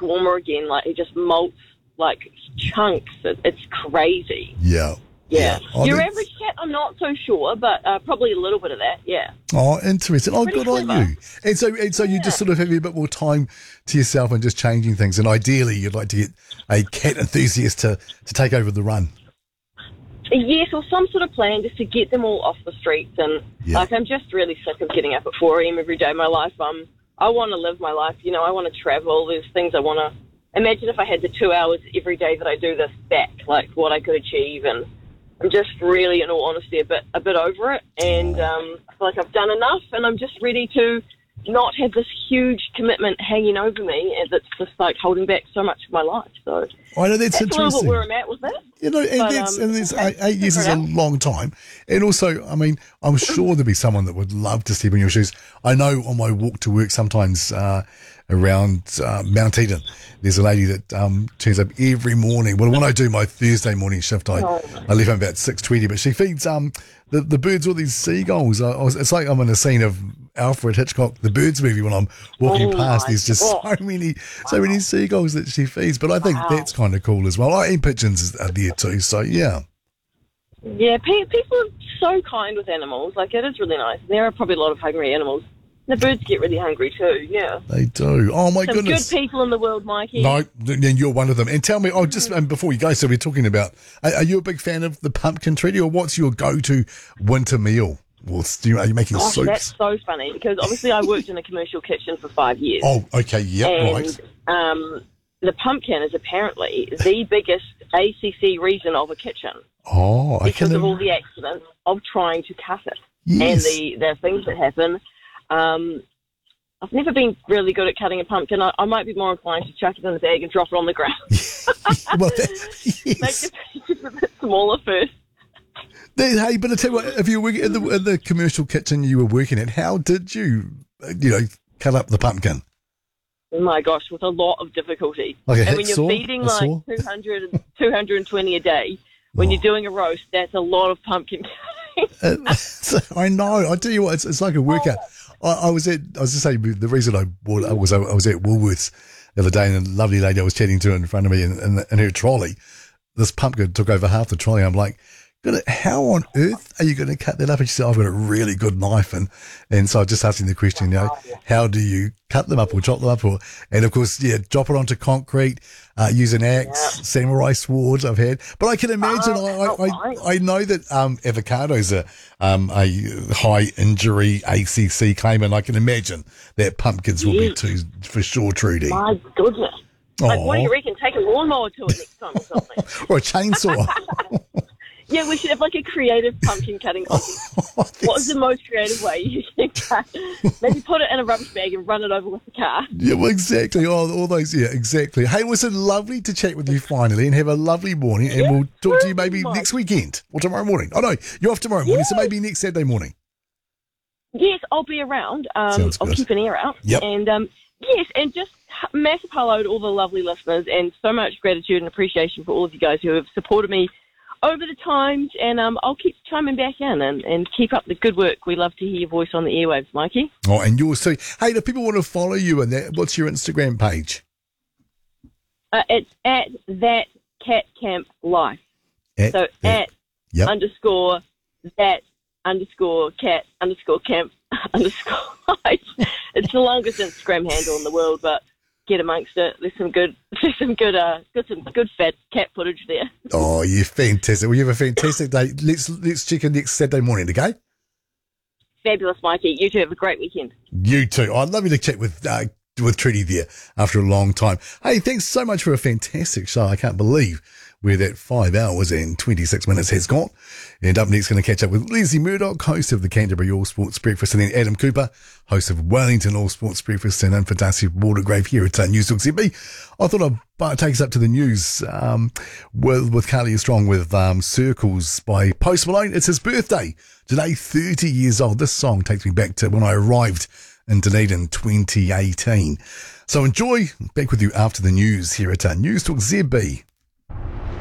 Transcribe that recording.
warmer again. Like, it just molts like chunks. It's crazy. Yeah. Yeah. Oh, Your average cat, I'm not so sure, but probably a little bit of that, yeah. Oh, interesting. Oh, Pretty good on clever. you. And so you just sort of have a bit more time to yourself and just changing things. And ideally, you'd like to get a cat enthusiast to take over the run. Yes, or some sort of plan just to get them all off the streets. And, like, I'm just really sick of getting up at 4 a.m. every day of my life. I want to live my life. You know, I want to travel. There's things I want to... Imagine if I had the 2 hours every day that I do this back, like what I could achieve. And I'm just really, in all honesty, a bit over it. And I feel like I've done enough, and I'm just ready to not have this huge commitment hanging over me, and that's just like holding back so much of my life. So I know that's a little interesting. bit where I'm at with that. You know, and that's 8 years is a long time. And also, I mean, I'm sure there'd be someone that would love to step in your shoes. I know on my walk to work sometimes around Mount Eden, there's a lady that turns up every morning. Well, when I do my Thursday morning shift, I leave home about 6:20, but she feeds the birds all these seagulls. It's like I'm in a scene of Alfred Hitchcock, the Birds movie, when I'm walking past. There's just so many seagulls that she feeds. But I think that's kind of cool as well. And pigeons are there too. So yeah. Yeah, people are so kind with animals. Like, it is really nice. There are probably a lot of hungry animals. The birds get really hungry too, yeah. They do. Oh, my goodness. Good people in the world, Mikey. No, and you're one of them. And tell me, just before you go, so we're talking about, are you a big fan of the pumpkin treaty, or what's your go-to winter meal? Well, are you making soups? That's so funny, because obviously I worked in a commercial kitchen for 5 years. Oh, okay, yep, right. The pumpkin is apparently the biggest ACC reason of a kitchen. Oh, I because of all the accidents of trying to cut it. Yes. And the things that happen. I've never been really good at cutting a pumpkin. I might be more inclined to chuck it in a bag and drop it on the ground. Well, yes. Make the pieces a bit smaller first. Hey, but I tell you what, if you were in the commercial kitchen you were working at, how did you cut up the pumpkin? Oh my gosh, with a lot of difficulty. Like a and when hit you're saw? feeding like 220 a day, when you're doing a roast, that's a lot of pumpkin cutting. I know. I tell you what, it's like a workout. I was just saying, the reason I was at Woolworths the other day, and a lovely lady I was chatting to in front of me in her trolley, this pumpkin took over half the trolley. I'm like, how on earth are you going to cut that up? And she said, I've got a really good knife. And so I was just asking the question, how do you cut them up or chop them up? And of course, drop it onto concrete, use an axe, samurai sword I've had. But I can imagine, I know that avocados are a high injury ACC claim, and I can imagine that pumpkins will be too, for sure, Trudy. My goodness. Like, what do you reckon? Take a lawnmower to it next time or something. Or a chainsaw. Yeah, we should have like a creative pumpkin cutting contest. What is the most creative way you can cut? Maybe put it in a rubbish bag and run it over with the car. Yeah, well, exactly. all those, exactly. Hey, it was lovely to chat with you finally, and have a lovely morning, and we'll talk to you maybe next weekend or tomorrow morning. Oh, no, you're off tomorrow morning, so maybe next Saturday morning. Yes, I'll be around. I'll keep an ear out. Yep. And, yes, and just massive hello to all the lovely listeners, and so much gratitude and appreciation for all of you guys who have supported me over the times, and I'll keep chiming back in and keep up the good work. We love to hear your voice on the airwaves, Mikey. Oh, and yours too. Hey, if people want to follow you and that, what's your Instagram page? It's at That Cat Camp Life. Underscore that underscore cat underscore camp underscore life. It's the longest Instagram handle in the world, but get amongst it. There's some good fat cat footage there. Oh, you're fantastic. Well, you have a fantastic day. Let's check in next Saturday morning, okay? Fabulous, Mikey. You two have a great weekend. You too. I'd love you to chat with Trudy there after a long time. Hey, thanks so much for a fantastic show. I can't believe where that 5 hours and 26 minutes has gone. And up next, going to catch up with Leslie Murdoch, host of the Canterbury All Sports Breakfast, and then Adam Cooper, host of Wellington All Sports Breakfast, and in for Darcy Waldegrave here at News Talk ZB. I thought I'd take us up to the news with Carly Strong with Circles by Post Malone. It's his birthday today, 30 years old. This song takes me back to when I arrived in Dunedin 2018. So enjoy. Back with you after the news here at News Talk ZB.